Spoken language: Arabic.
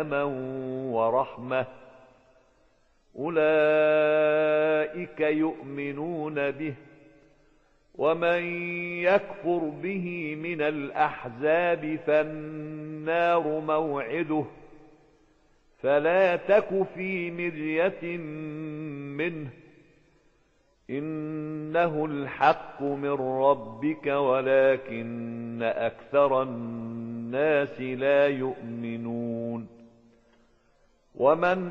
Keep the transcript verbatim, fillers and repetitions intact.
سلاما ورحمة، أولئك يؤمنون به. ومن يكفر به من الأحزاب فالنار موعده، فلا تك في مرية منه، إنه الحق من ربك ولكن أكثر الناس لا يؤمنون. ومن